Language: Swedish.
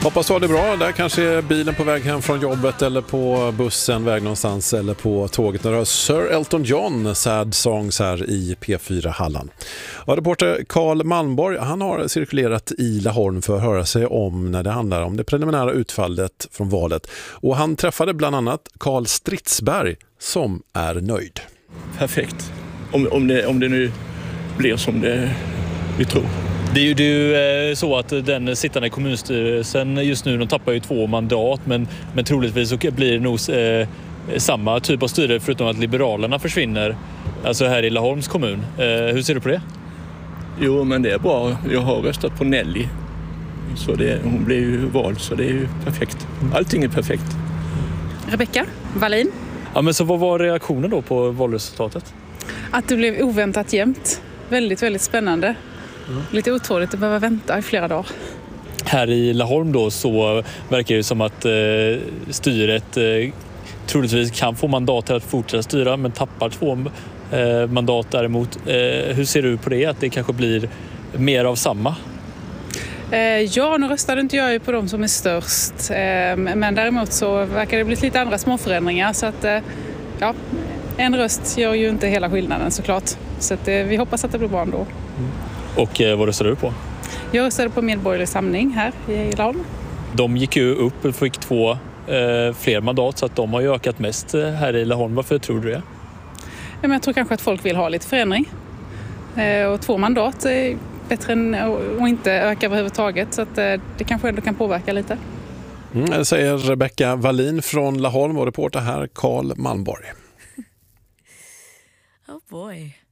Hoppas du har det bra. Där kanske är bilen på väg hem från jobbet eller på bussen väg någonstans eller på tåget. När du har Sir Elton John, Sad Songs här i P4 Halland. Och reporter Carl Malmborg, han har cirkulerat i Laholm för att höra sig om när det handlar om det preliminära utfallet från valet. Och han träffade bland annat Carl Stridsberg som är nöjd. Perfekt. Om det nu blir som vi tror. Det är ju så att den sittande kommunstyrelsen just nu, de tappar ju 2 mandat, men troligtvis så blir det nog samma typ av styre förutom att Liberalerna försvinner, alltså här i Laholms kommun. Hur ser du på det? Jo, men det är bra. Jag har röstat på Nelly. Så hon blev ju vald, så det är ju perfekt. Allting är perfekt. Rebecka Wallin. Ja, men så vad var reaktionen då på valresultatet? Att det blev oväntat jämnt. Väldigt, väldigt spännande. Lite otåligt att behöva vänta i flera dagar. Här i Laholm då så verkar det som att styret troligtvis kan få mandat att fortsätta styra, men tappar 2 mandat däremot. Hur ser du på det? Att det kanske blir mer av samma? Ja, nu röstade inte jag ju på de som är störst. Men däremot så verkar det bli lite andra småförändringar. Så att, ja, en röst gör ju inte hela skillnaden såklart. Så att, vi hoppas att det blir bra ändå. Och vad röstade du på? Jag röstade på Medborgerlig Samling här i Laholm. De gick ju upp och fick 2 fler mandat, så att de har ju ökat mest här i Laholm. Varför tror du det? Ja, men jag tror kanske att folk vill ha lite förändring. Och 2 mandat är bättre än att inte öka överhuvudtaget. Så att det kanske ändå kan påverka lite. Det säger Rebecka Wallin från Laholm och reporter här Carl Malmborg. Oh boy.